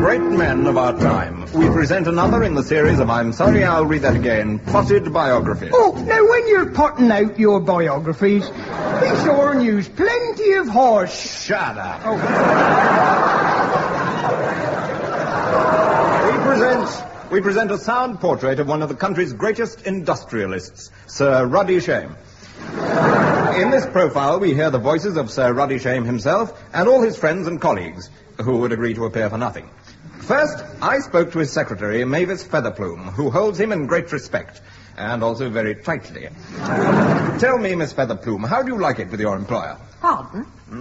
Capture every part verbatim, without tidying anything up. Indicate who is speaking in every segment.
Speaker 1: great men of our time, we present another in the series of, I'm sorry, I'll read that again, potted biographies.
Speaker 2: Oh, now when you're potting out your biographies, be sure and use plenty of horse.
Speaker 1: Shut up.
Speaker 2: Oh.
Speaker 1: We present... We present a sound portrait of one of the country's greatest industrialists, Sir Ruddy Shame. In this profile, we hear the voices of Sir Ruddy Shame himself and all his friends and colleagues, who would agree to appear for nothing. First, I spoke to his secretary, Mavis Featherplume, who holds him in great respect, and also very tightly. Tell me, Miss Featherplume, how do you like it with your employer?
Speaker 3: Pardon?
Speaker 1: Hmm?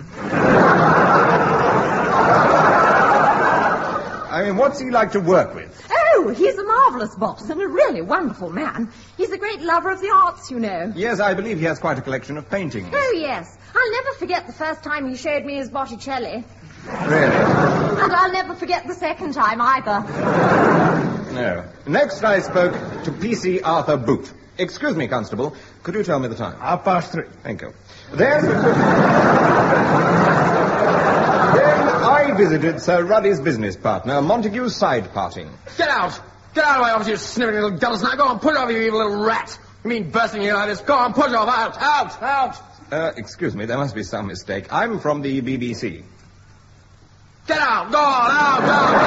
Speaker 1: I mean, what's he like to work with?
Speaker 3: Oh, he's a marvellous boss and a really wonderful man. He's a great lover of the arts, you know.
Speaker 1: Yes, I believe he has quite a collection of paintings.
Speaker 3: Oh, yes. I'll never forget the first time he showed me his Botticelli.
Speaker 1: Really?
Speaker 3: And I'll never forget the second time either.
Speaker 1: No. Next I spoke to P C Arthur Boot. Excuse me, Constable. Could you tell me the time?
Speaker 2: Half past three.
Speaker 1: Thank you. Then... then I visited Sir Ruddy's business partner, Montague Side Parting.
Speaker 4: Get out! Get out of my office, you sniveling little devils. Now go on, push off, you evil little rat. You mean bursting here like this? Go on, push off, out, out, out.
Speaker 1: Uh, excuse me, there must be some mistake. I'm from the B B C.
Speaker 4: Get out, go on, out, out,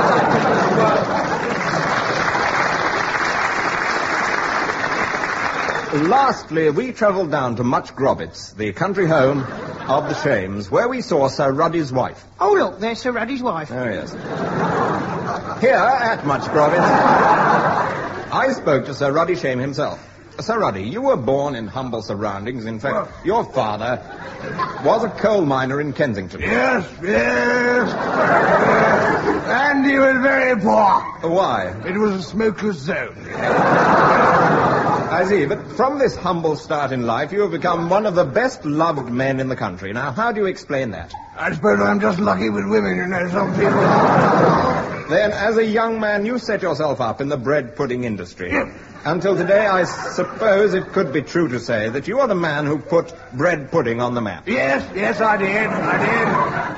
Speaker 4: out.
Speaker 1: Lastly, we travelled down to Much Grobbits, the country home of the Shames, where we saw Sir Ruddy's wife.
Speaker 2: Oh, look, there's Sir Ruddy's wife.
Speaker 1: Oh, yes. Here, at Much Grobbits, I spoke to Sir Ruddy Shame himself. Sir Ruddy, you were born in humble surroundings. In fact, well, your father was a coal miner in Kensington.
Speaker 5: Yes, yes. And he was very poor.
Speaker 1: Why?
Speaker 5: It was a smokeless zone.
Speaker 1: I see, but from this humble start in life, you have become one of the best loved men in the country. Now, how do you explain that?
Speaker 5: I suppose I'm just lucky with women, you know, some people.
Speaker 1: Then, as a young man, you set yourself up in the bread pudding industry.
Speaker 5: Yes.
Speaker 1: Until today, I suppose it could be true to say that you are the man who put bread pudding on the map.
Speaker 5: Yes, yes, I did. I did.